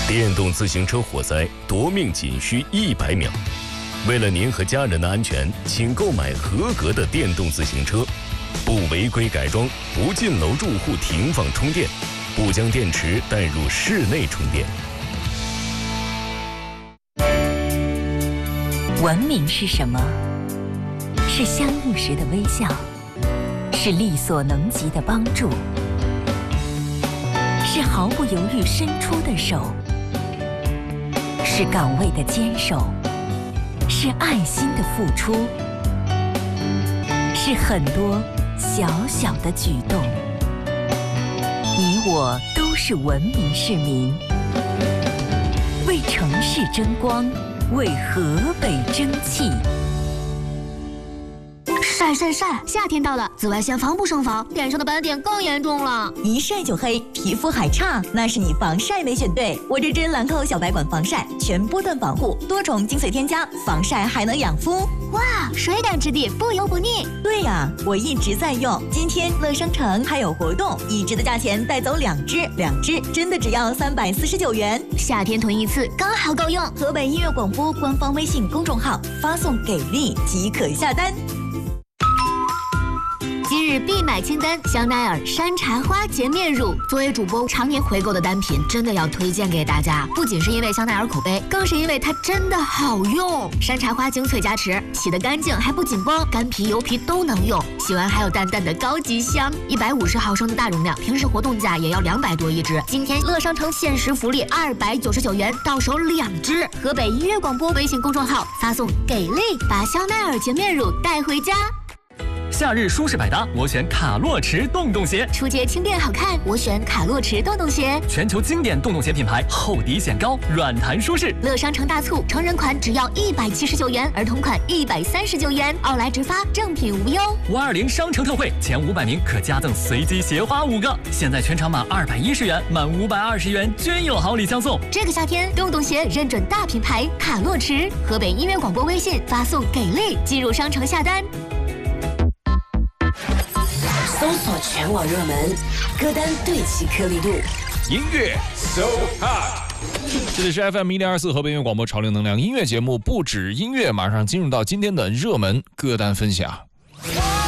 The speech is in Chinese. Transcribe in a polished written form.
电动自行车火灾夺命仅需100秒。为了您和家人的安全，请购买合格的电动自行车，不违规改装，不进楼住户停放充电，不将电池带入室内充电。 文明是什么？是相遇时的微笑，是力所能及的帮助，是毫不犹豫伸出的手，是岗位的坚守，是爱心的付出，是很多小小的举动。你我都是文明市民，为城市争光，为河北争气。 晒！夏天到了，紫外线防不胜防，脸上的斑点更严重了。 一晒就黑，皮肤还差，那是你防晒没选对。我这支兰蔻小白管防晒，全波段保护，多重精粹添加，防晒还能养肤。 哇，水感质地，不油不腻。 对呀，我一直在用。今天乐商城还有活动，1支的价钱带走2支，2支真的只要349元。 夏天囤一次刚好够用。 河北音乐广播官方微信公众号发送给力即可下单。 今日必买清单：香奈儿山茶花洁面乳。作为主播常年回购的单品，真的要推荐给大家。不仅是因为香奈儿口碑，更是因为它真的好用。山茶花精粹加持，洗得干净还不紧绷，干皮油皮都能用。洗完还有淡淡的高级香。150毫升的大容量，平时活动价也要200多一支。今天乐商城限时福利299元，到手2支。河北音乐广播微信公众号发送给力，把香奈儿洁面乳带回家。 夏日舒适百搭，我选卡洛驰洞洞鞋。 出街轻便好看，我选卡洛驰洞洞鞋。 全球经典洞洞鞋品牌，厚底显高，软弹舒适。 乐商城大促，成人款只要179元，儿童款139元，奥莱直发，正品无忧。 520商城特惠，前500名可加赠随机鞋花5个。现在全场满210元，满520元均有好礼相送。 这个夏天，洞洞鞋认准大品牌卡洛驰。河北音乐广播微信发送给力，进入商城下单。 搜索全网热门歌单，对齐颗粒度， 音乐 So Hot。这里是 FM1024 河北音乐广播潮流能量音乐节目，不止音乐，马上进入到今天的热门歌单分享。